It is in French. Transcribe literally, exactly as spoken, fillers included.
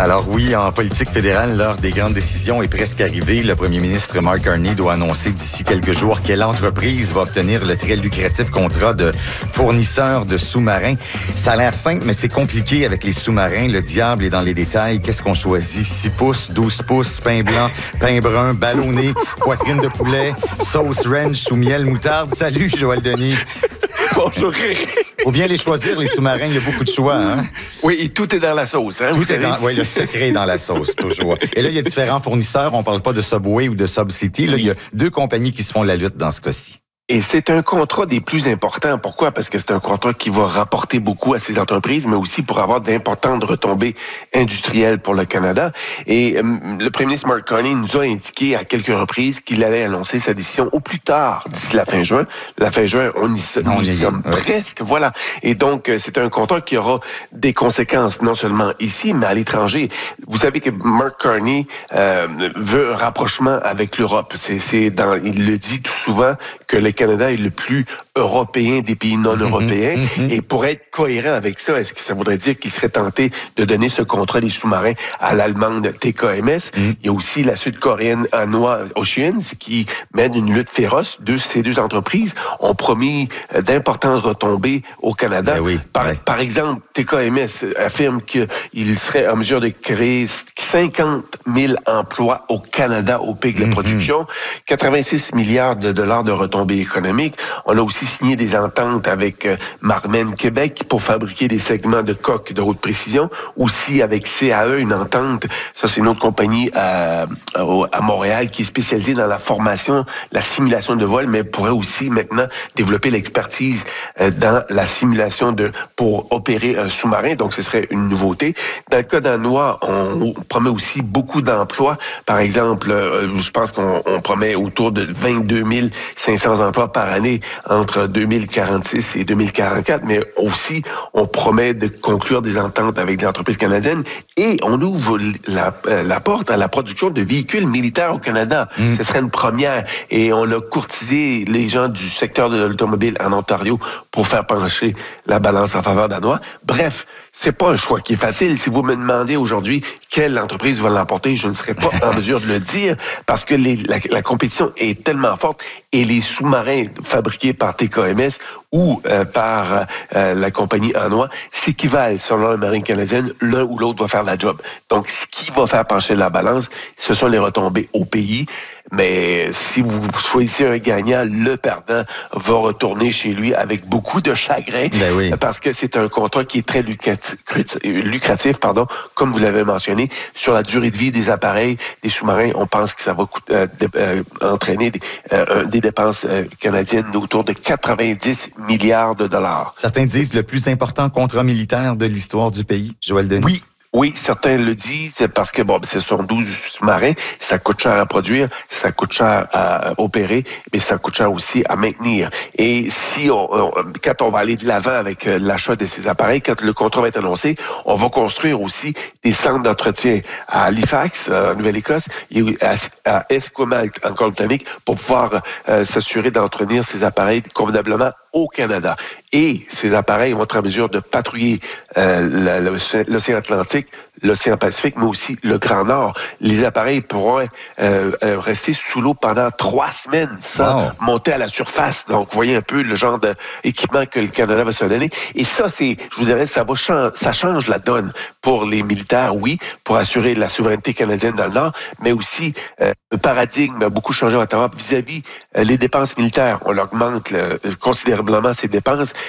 Alors oui, en politique fédérale, l'heure des grandes décisions est presque arrivée. Le premier ministre Mark Carney doit annoncer d'ici quelques jours quelle entreprise va obtenir le très lucratif contrat de fournisseur de sous-marins. Ça a l'air simple, mais c'est compliqué avec les sous-marins. Le diable est dans les détails. Qu'est-ce qu'on choisit? six pouces, douze pouces, pain blanc, pain brun, ballonné, poitrine de poulet, sauce ranch ou miel moutarde. Salut, Joël Denis. Bonjour. Faut bien les choisir, les sous-marins. Il y a beaucoup de choix, hein? Oui, et tout est dans la sauce, hein? Tout est dans, oui, le secret est dans la sauce, toujours. Et là, il y a différents fournisseurs. On parle pas de Subway ou de SubCity. Là, il y a deux compagnies qui se font la lutte dans ce cas-ci. Et c'est un contrat des plus importants. Pourquoi? Parce que c'est un contrat qui va rapporter beaucoup à ces entreprises, mais aussi pour avoir d'importantes retombées industrielles pour le Canada. Et euh, le premier ministre Mark Carney nous a indiqué à quelques reprises qu'il allait annoncer sa décision au plus tard, d'ici la fin juin. La fin juin, on y, on nous y y sommes ouais. presque. Voilà. Et donc, c'est un contrat qui aura des conséquences, non seulement ici, mais à l'étranger. Vous savez que Mark Carney euh, veut un rapprochement avec l'Europe. C'est, c'est dans, il le dit tout souvent que le Canada est le plus européen des pays non européens. Mm-hmm. Et pour être cohérent avec ça, est-ce que ça voudrait dire qu'il serait tenté de donner ce contrat des sous-marins à l'allemande T K M S? Mm. Il y a aussi la sud-coréenne Hanwha Oceans qui mène une lutte féroce. Deux, ces deux entreprises ont promis d'importantes retombées au Canada. Ben oui, par, ouais. par exemple, T K M S affirme qu'il serait en mesure de créer cinquante mille emplois au Canada au pic de la production, mm-hmm. quatre-vingt-six milliards de dollars de retombées économiques. On a aussi signé des ententes avec euh, Marmen Québec pour fabriquer des segments de coques de haute précision. Aussi avec C A E, une entente, ça c'est une autre compagnie à, à Montréal qui est spécialisée dans la formation, la simulation de vol, mais pourrait aussi maintenant développer l'expertise euh, dans la simulation de pour opérer un sous-marin. Donc ce serait une nouveauté. Dans le cas d'Hanwha, on promet aussi beaucoup d'emplois. Par exemple, euh, je pense qu'on on promet autour de vingt-deux mille cinq cents emplois par année entre deux mille quarante-six et deux mille quarante-quatre, mais aussi on promet de conclure des ententes avec des entreprises canadiennes et on ouvre la, la porte à la production de véhicules militaires au Canada. Mm. Ce serait une première et on a courtisé les gens du secteur de l'automobile en Ontario pour faire pencher la balance en faveur d'Hanwha. Bref, c'est pas un choix qui est facile. Si vous me demandez aujourd'hui quelle entreprise va l'emporter, je ne serais pas en mesure de le dire parce que les, la, la compétition est tellement forte et les sous-marins fabriqués par T K M S ou euh, par euh, la compagnie Hanwha s'équivalent selon la marine canadienne. L'un ou l'autre va faire la job. Donc, ce qui va faire pencher la balance, ce sont les retombées au pays. Mais si vous choisissez un gagnant, le perdant va retourner chez lui avec beaucoup de chagrin ben oui. parce que c'est un contrat qui est très lucratif, lucratif pardon, comme vous l'avez mentionné. Sur la durée de vie des appareils, des sous-marins, on pense que ça va coûter, euh, euh, entraîner des, euh, des dépenses euh, canadiennes autour de quatre-vingt-dix milliards de dollars. Certains disent le plus important contrat militaire de l'histoire du pays, Joël Denis. Oui. Oui, certains le disent parce que bon, ce sont douze sous-marins, ça coûte cher à produire, ça coûte cher à opérer, mais ça coûte cher aussi à maintenir. Et si on, on quand on va aller de l'avant avec l'achat de ces appareils, quand le contrat va être annoncé, on va construire aussi des centres d'entretien à Halifax, en Nouvelle-Écosse, et à, à Esquimalt, en Colombie-Britannique, pour pouvoir euh, s'assurer d'entretenir ces appareils convenablement au Canada. Et ces appareils vont être en mesure de patrouiller euh, l'océan Atlantique, l'océan Pacifique, mais aussi le Grand Nord. Les appareils pourront euh, euh, rester sous l'eau pendant trois semaines sans wow. monter à la surface. Donc, vous voyez un peu le genre d'équipement que le Canada va se donner. Et ça, c'est, je vous dirais, ça va cha- ça change la donne pour les militaires, oui, pour assurer la souveraineté canadienne dans le Nord, mais aussi euh, le paradigme a beaucoup changé à Ottawa vis-à-vis euh, les dépenses militaires. On augmente le, considérablement ces dépenses.